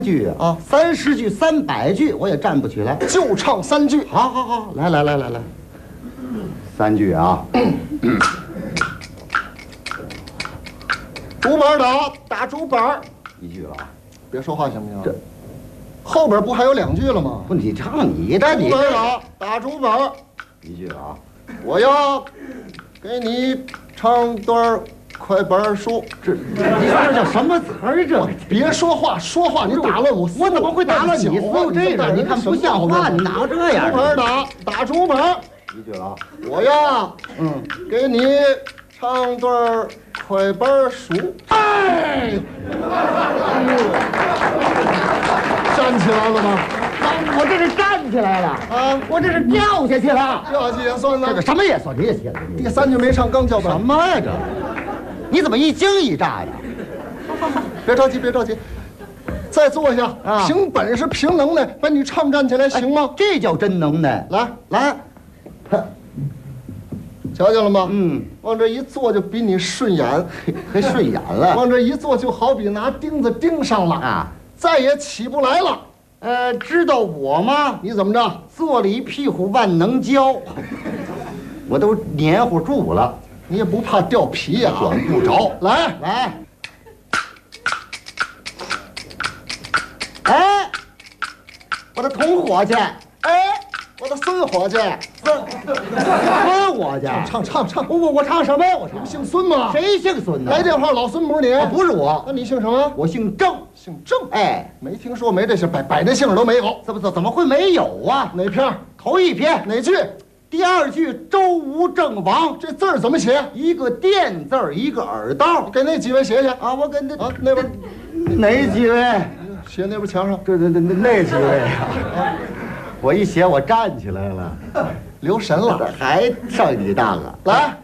句啊，30句、300句我也站不起来， 就唱3句。 好，好，好，来，3句啊。 竹板打竹板 1句了， 别说话行不行？ 这后边不还有2句了吗？ 不，你唱你的，你竹板打竹板 1句了啊。 我要给你唱段快板书。 你说这叫什么词儿？这别说话，说话你打乱我怎么会打乱你思路？这个你看不像话，你哪有这样？ 竹板打竹板 1句了啊。 我呀，给你唱段快板书。哎，站起来了吗？ 我这是站起来了啊， 我这是掉下去了。 掉下去也算呢。 这个什么也算，你也写了。 第3句没唱，刚叫板。 什么呀这？你怎么一惊一乍的？ 别着急，别着急，再坐下啊！ 凭本事，凭能耐，把你唱站起来，行吗？ 这叫真能耐。来， 瞧见了吗？往这一坐就比你顺眼， 还顺眼了。 往这一坐就好比拿钉子钉上了啊， 再也起不来了。 知道我吗？ 你怎么着？ 坐了一屁股万能胶，我都黏糊住了。 你也不怕掉皮呀？ 管不着。 来， 哎，我的同伙计， 我的孙伙计， 孙伙计， 唱， 我唱什么呀？我唱姓孙吗？ 谁姓孙呢？ 来电话，老孙不是你？ 不是我， 那你姓什么？ 我姓郑。 姓郑？ 哎， 没听说，没这姓，百这姓都没有。 怎么会没有啊？ 哪篇？ 头一篇哪句？ 第2句周吴郑王， 这字儿怎么写？ 一个垫字儿，一个耳道。 给那几位写写啊！我跟那边哪几位？ 写那边墙上。 那几位啊！我一写，我站起来了， 留神了， 还上你当了。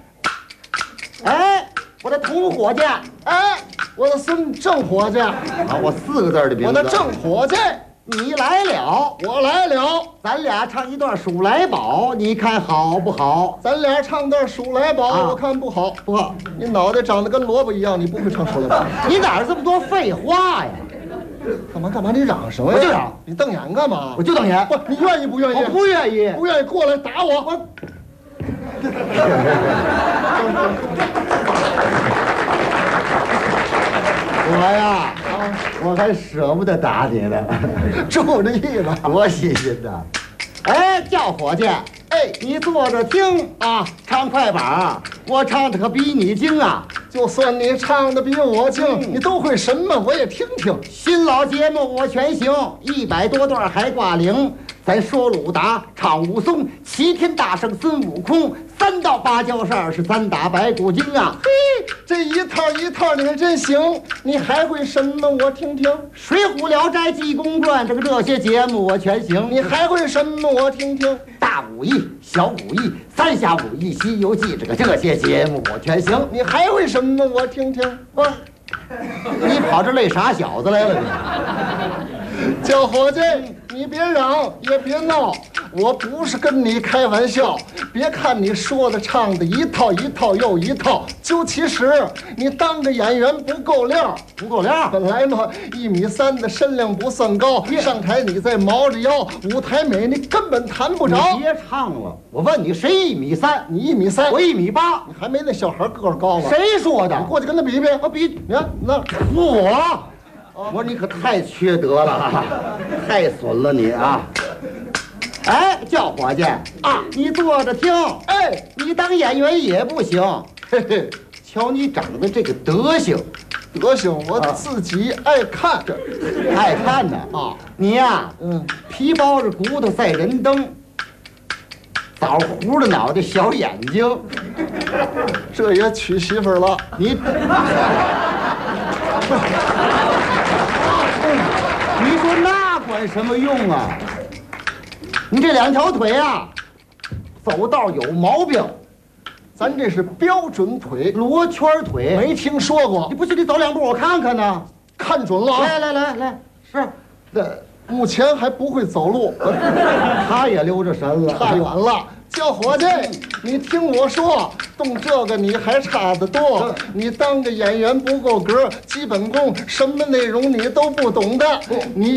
来，我的同伙计， 我的孙郑伙计， 我4个字的名字。 我的郑伙计， 你来了， 我来了， 咱俩唱一段《数来宝》，你看好不好？ 咱俩唱段《数来宝》，我看不好， 不好。 你脑袋长得跟萝卜一样，你不会唱《数来宝》。 你哪儿这么多废话呀？ 干嘛？你嚷什么呀？ 我就嚷。 你瞪眼干嘛？ 我就瞪眼。 不，你愿意不愿意？ 我不愿意。 不愿意过来打我。 我呀，我还舍不得打你呢， 就这意思， 多新鲜呐！叫伙计，你坐着听啊，唱快板，我唱的可比你精啊！ 就算你唱的比我精，你都会什么？我也听听。 新老节目我全行，100多段还挂铃。咱说鲁达，唱武松，齐天大圣孙悟空，3到芭蕉扇是3打白骨精啊！ 嘿，这一套一套你还真行。你还会什么？我听听。 水浒聊斋济公传这些节目我全行。 你还会什么？我听听。 大武艺、小武艺、三侠五义、西游记这些节目我全行。 你还会什么？我听听。 你跑这累傻小子来了你？叫伙计，你别嚷也别闹，我不是跟你开玩笑。别看你说的唱的一套一套又一套，究其实你当个演员不够料。本来嘛，1.3米的身量不算高，上台你再毛着腰，舞台美你根本谈不着。 你别唱了，我问你，谁1.3米？ 你1.3米， 我1.8米， 你还没那小孩个儿高吧？ 谁说的？ 你过去跟他比比，我比，你看那我说你可太缺德了啊，太损了你啊！叫伙计啊，你坐着听，你当演员也不行，嘿嘿，瞧你长得这个德行， 我自己爱看， 爱看呢啊！你呀，皮包着骨头赛人灯，枣糊的脑袋小眼睛， 这也娶媳妇了， 你说那管什么用啊？你这2条腿啊，走道有毛病。 咱这是标准腿， 罗圈腿， 没听说过。 你不信你走2步我看看呢？ 看准了啊！ 来，是， 目前还不会走路， 他也溜着神了， 差远了。 小伙计，你听我说，动这个你还差得多。你当个演员不够格，基本功什么内容你都不懂的。你